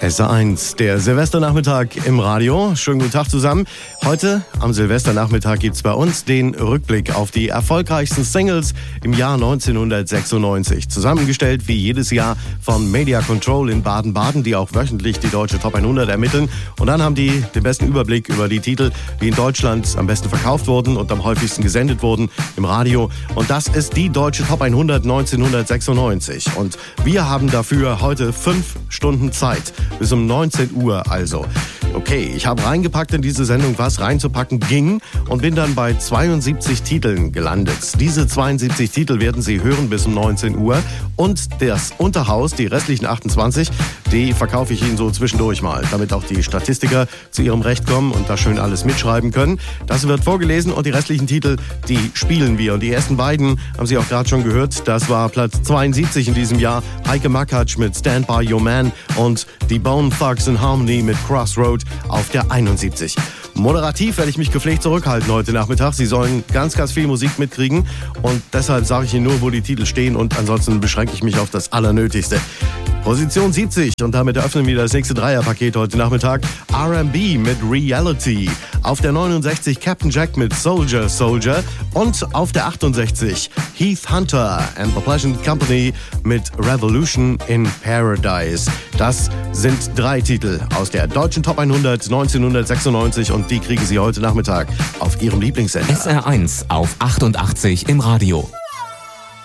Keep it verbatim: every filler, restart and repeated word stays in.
S eins, der Silvesternachmittag im Radio. Schönen guten Tag zusammen. Heute am Silvesternachmittag gibt es bei uns den Rückblick auf die erfolgreichsten Singles im Jahr neunzehnhundertsechsundneunzig. Zusammengestellt wie jedes Jahr von Media Control in Baden-Baden, die auch wöchentlich die deutsche Top hundert ermitteln. Und dann haben die den besten Überblick über die Titel, die in Deutschland am besten verkauft wurden und am häufigsten gesendet wurden im Radio. Und das ist die deutsche Top hundert neunzehnhundertsechsundneunzig. Und wir haben dafür heute fünf Stunden Zeit. Bis um neunzehn Uhr also. Okay, ich habe reingepackt in diese Sendung, was reinzupacken ging und bin dann bei zweiundsiebzig Titeln gelandet. Diese zweiundsiebzig Titel werden Sie hören bis um neunzehn Uhr. Und das Unterhaus, die restlichen achtundzwanzig, die verkaufe ich Ihnen so zwischendurch mal, damit auch die Statistiker zu ihrem Recht kommen und da schön alles mitschreiben können. Das wird vorgelesen und die restlichen Titel, die spielen wir. Und die ersten beiden haben Sie auch gerade schon gehört. Das war Platz zweiundsiebzig in diesem Jahr. Heike Makatsch mit Stand By Your Man und die Bone Thugs in Harmony mit Crossroad auf der einundsiebzig. Moderativ werde ich mich gepflegt zurückhalten heute Nachmittag. Sie sollen ganz, ganz viel Musik mitkriegen und deshalb sage ich Ihnen nur, wo die Titel stehen und ansonsten beschränke ich mich auf das Allernötigste. Position siebzig und damit eröffnen wir das nächste Dreierpaket heute Nachmittag. R and B mit Reality. Auf der neunundsechzig Captain Jack mit Soldier Soldier und auf der achtundsechzig Heath Hunter and the Pleasant Company mit Revolution in Paradise. Das sind drei Titel aus der deutschen Top hundert neunzehnhundertsechsundneunzig und die kriegen Sie heute Nachmittag auf Ihrem Lieblingssender. S R eins auf achtundachtzig im Radio.